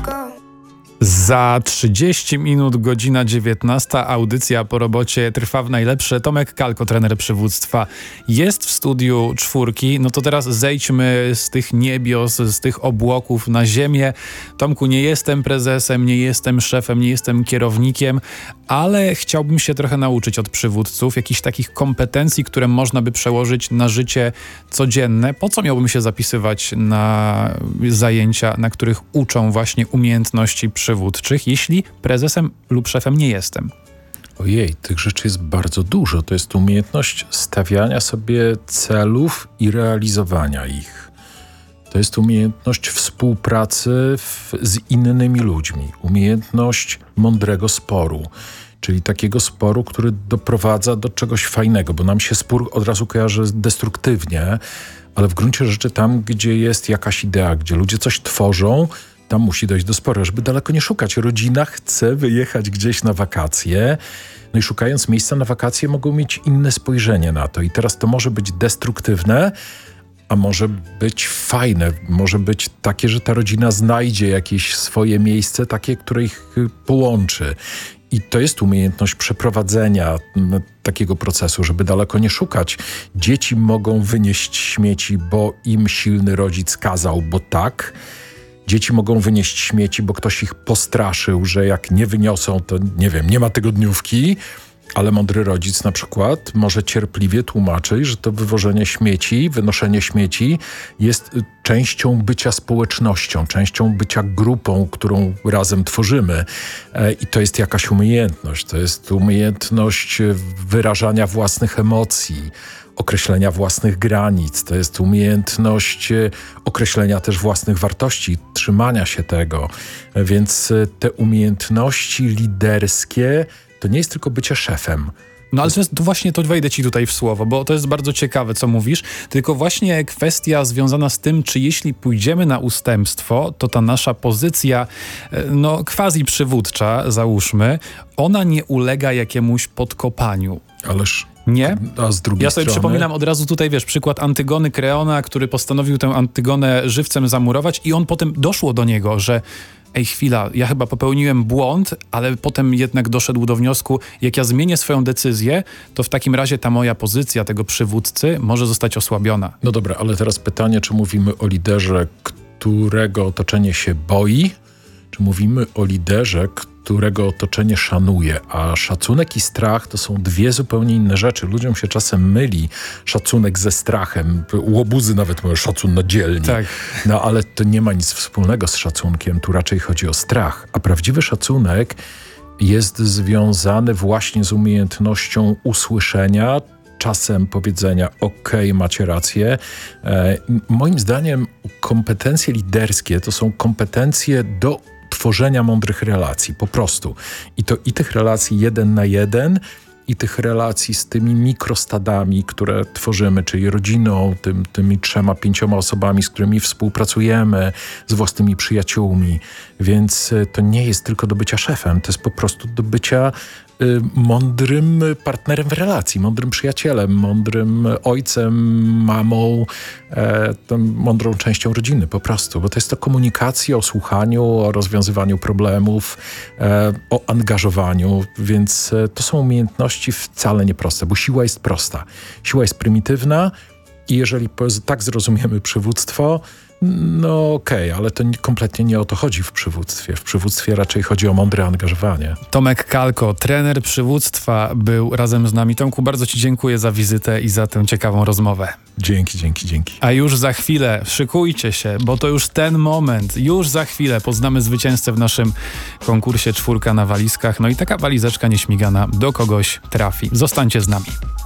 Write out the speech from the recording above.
Za 30 minut, godzina 19, audycja po robocie trwa w najlepsze. Tomek Kalko, trener przywództwa, jest w studiu Czwórki. No to teraz zejdźmy z tych niebios, z tych obłoków na ziemię. Tomku, nie jestem prezesem, nie jestem szefem, nie jestem kierownikiem, ale chciałbym się trochę nauczyć od przywódców jakichś takich kompetencji, które można by przełożyć na życie codzienne. Po co miałbym się zapisywać na zajęcia, na których uczą właśnie umiejętności przywódczych, jeśli prezesem lub szefem nie jestem? Ojej, tych rzeczy jest bardzo dużo. To jest umiejętność stawiania sobie celów i realizowania ich. To jest umiejętność współpracy z innymi ludźmi. Umiejętność mądrego sporu. Czyli takiego sporu, który doprowadza do czegoś fajnego, bo nam się spór od razu kojarzy destruktywnie, ale w gruncie rzeczy tam, gdzie jest jakaś idea, gdzie ludzie coś tworzą, tam musi dojść do sporu, żeby daleko nie szukać. Rodzina chce wyjechać gdzieś na wakacje, no i szukając miejsca na wakacje mogą mieć inne spojrzenie na to. I teraz to może być destruktywne, a może być fajne. Może być takie, że ta rodzina znajdzie jakieś swoje miejsce, takie, które ich połączy. I to jest umiejętność przeprowadzenia takiego procesu, żeby daleko nie szukać. Dzieci mogą wynieść śmieci, bo im silny rodzic kazał, bo tak. Dzieci mogą wynieść śmieci, bo ktoś ich postraszył, że jak nie wyniosą, to nie wiem, nie ma tygodniówki, ale mądry rodzic na przykład może cierpliwie tłumaczyć, że to wywożenie śmieci, wynoszenie śmieci jest częścią bycia społecznością, częścią bycia grupą, którą razem tworzymy. I to jest jakaś umiejętność. To jest umiejętność wyrażania własnych emocji, określenia własnych granic, to jest umiejętność określenia też własnych wartości, trzymania się tego. Więc te umiejętności liderskie to nie jest tylko bycie szefem. No ale to właśnie to wejdę ci tutaj w słowo, bo to jest bardzo ciekawe, co mówisz, tylko właśnie kwestia związana z tym, czy jeśli pójdziemy na ustępstwo, to ta nasza pozycja, no quasi przywódcza, załóżmy, ona nie ulega jakiemuś podkopaniu. Ależ... Nie? A z drugiej ja sobie strony... przypominam od razu tutaj, przykład Antygony Kreona, który postanowił tę Antygonę żywcem zamurować i on potem doszło do niego, że chwila, ja chyba popełniłem błąd, ale potem jednak doszedł do wniosku, jak ja zmienię swoją decyzję, to w takim razie ta moja pozycja tego przywódcy może zostać osłabiona. No dobra, ale teraz pytanie, czy mówimy o liderze, którego otoczenie się boi, czy mówimy o liderze, którego otoczenie szanuje, a szacunek i strach to są dwie zupełnie inne rzeczy. Ludziom się czasem myli szacunek ze strachem. Łobuzy nawet mają szacun na dzielni. Tak. No ale to nie ma nic wspólnego z szacunkiem. Tu raczej chodzi o strach. A prawdziwy szacunek jest związany właśnie z umiejętnością usłyszenia, czasem powiedzenia okej, macie rację. Moim zdaniem kompetencje liderskie to są kompetencje do tworzenia mądrych relacji, po prostu. I to i tych relacji 1 na 1, i tych relacji z tymi mikrostadami, które tworzymy, czyli rodziną, tymi 3-5 osobami, z którymi współpracujemy, z własnymi przyjaciółmi. Więc to nie jest tylko do bycia szefem, to jest po prostu do bycia mądrym partnerem w relacji, mądrym przyjacielem, mądrym ojcem, mamą, tą mądrą częścią rodziny po prostu, bo to jest o komunikacji, o słuchaniu, o rozwiązywaniu problemów, o angażowaniu, więc to są umiejętności wcale nieproste, bo siła jest prosta. Siła jest prymitywna i jeżeli tak zrozumiemy przywództwo, no okej, ale to kompletnie nie o to chodzi w przywództwie. W przywództwie raczej chodzi o mądre angażowanie. Tomek Kalko, trener przywództwa, był razem z nami. Tomku, bardzo ci dziękuję za wizytę i za tę ciekawą rozmowę. Dzięki. A już za chwilę, szykujcie się, bo to już ten moment. Już za chwilę poznamy zwycięzcę w naszym konkursie 4 na walizkach. No i taka walizeczka nieśmigana do kogoś trafi. Zostańcie z nami.